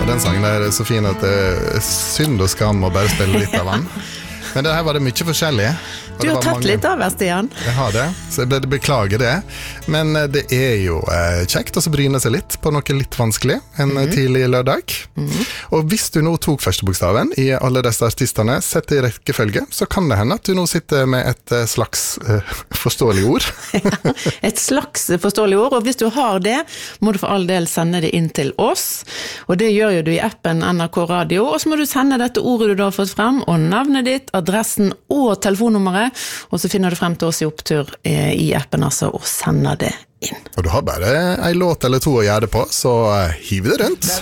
Og den sangen der så fin at det synd og skam å bare spille litt av den. Men det her var det mye forskjellig. Du har tatt litt av, Stian. Jeg har det, så jeg beklager det. Men det jo kjekt å bryne seg litt på noe litt vanskelig en tidlig lørdag. Og hvis du nå tok første bokstaven i alle disse artistene, sett i rekkefølge, så kan det hende at du nå sitter med et slags forståelig ord. Et slags forståelig ord, og hvis du har det, må du for all del sende det inn til oss. Og det gjør jo du i appen NRK Radio, og så må du sende dette ordet du da har fått frem, og navnet ditt, adressen og telefonnummeret, og så finner du frem til oss i opptur i appen altså, og sender det inn. Og du har bare en låt eller to å gjøre det på, så hiv det rundt.